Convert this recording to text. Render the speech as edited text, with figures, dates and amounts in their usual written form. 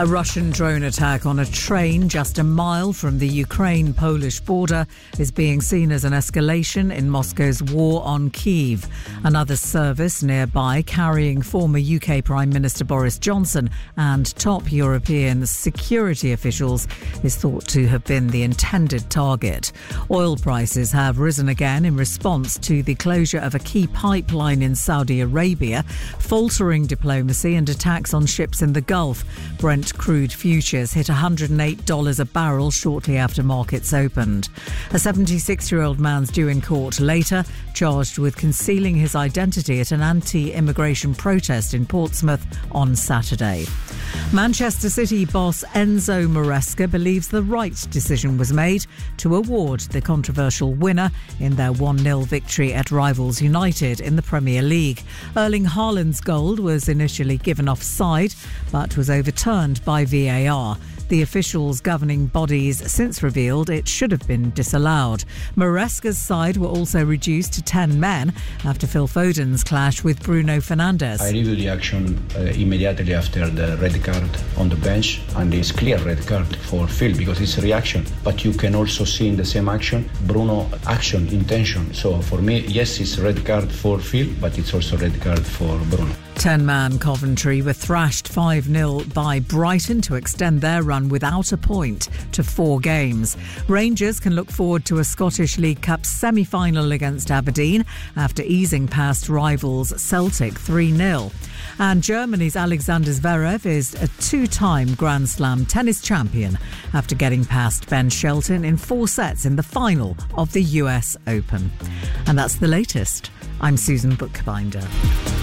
A Russian drone attack on a train just a mile from the Ukraine-Polish border is being seen as an escalation in Moscow's war on Kyiv. Another service nearby carrying former UK Prime Minister Boris Johnson and top European security officials is thought to have been the intended target. Oil prices have risen again in response to the closure of a key pipeline in Saudi Arabia, faltering diplomacy and attacks on ships in the Gulf. Brent crude futures hit $108 a barrel shortly after markets opened. A 76-year-old man's due in court later, charged with concealing his identity at an anti-immigration protest in Portsmouth on Saturday. Manchester City boss Enzo Maresca believes the right decision was made to award the controversial winner in their 1-0 victory at rivals United in the Premier League. Erling Haaland's goal was initially given offside, but was overturned by VAR. The officials governing bodies since revealed it should have been disallowed. Maresca's side were also reduced to 10 men after Phil Foden's clash with Bruno Fernandes. I reviewed the action immediately after the red card on the bench, and it's clear red card for Phil because it's a reaction. But you can also see in the same action Bruno action, intention. So for me, yes, it's red card for Phil, but it's also red card for Bruno. 10-man Coventry were thrashed 5-0 by Brighton to extend their run without a point to 4 games. Rangers can look forward to a Scottish League Cup semi-final against Aberdeen after easing past rivals Celtic 3-0. And Germany's Alexander Zverev is a 2-time Grand Slam tennis champion after getting past Ben Shelton in 4 sets in the final of the US Open. And that's the latest. I'm Susan Bookbinder.